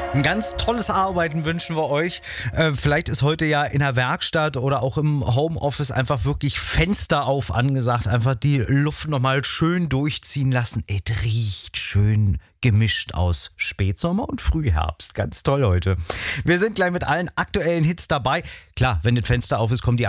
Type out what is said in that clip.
Ein ganz tolles Arbeiten wünschen wir euch. Vielleicht ist heute ja in der Werkstatt oder auch im Homeoffice einfach wirklich Fenster auf angesagt. Einfach die Luft nochmal schön durchziehen lassen. Es riecht schön gemischt aus Spätsommer und Frühherbst. Ganz toll heute. Wir sind gleich mit allen aktuellen Hits dabei. Klar, wenn das Fenster auf ist, kommt die